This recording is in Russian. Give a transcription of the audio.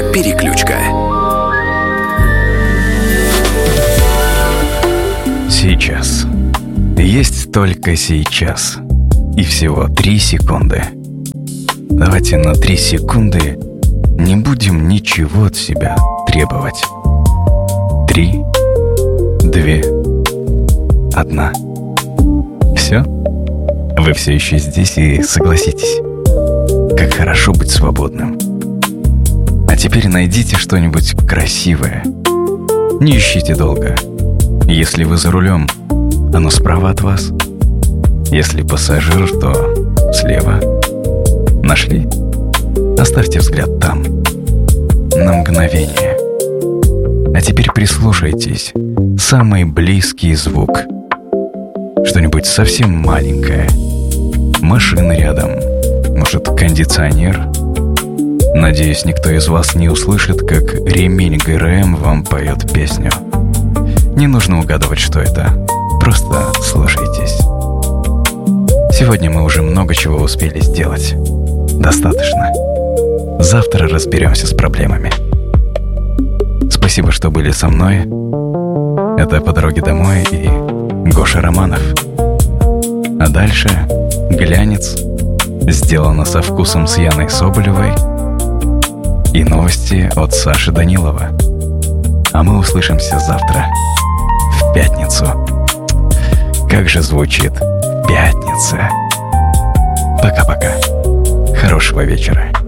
Переключка. Сейчас. Есть только сейчас. И всего 3 секунды. Давайте на 3 секунды не будем ничего от себя требовать. 3, 2, 1. Все? Вы все еще здесь и согласитесь. Как хорошо быть свободным. А теперь найдите что-нибудь красивое. Не ищите долго. Если вы за рулем, оно справа от вас. Если пассажир, то слева. Нашли? Оставьте взгляд там. На мгновение. А теперь прислушайтесь. Самый близкий звук. Что-нибудь совсем маленькое. Машина рядом. Может, кондиционер? Надеюсь, никто из вас не услышит, как ремень ГРМ вам поет песню. Не нужно угадывать, что это. Просто слушайтесь. Сегодня мы уже много чего успели сделать. Достаточно. Завтра разберемся с проблемами. Спасибо, что были со мной. Это «По дороге домой» и Гоша Романов. А дальше «Глянец», сделано со вкусом с Яной Соболевой, и новости от Саши Данилова. А мы услышимся завтра, в пятницу. Как же звучит «пятница». Пока-пока. Хорошего вечера.